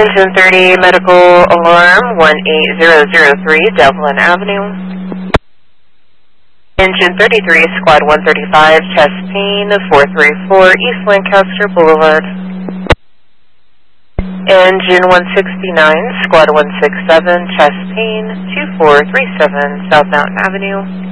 Engine 30, medical alarm 18003, Devlin Avenue. Engine 33, Squad 135, chest pain 434, East Lancaster Boulevard. Engine 169, Squad 167, chest pain 2437, South Mountain Avenue.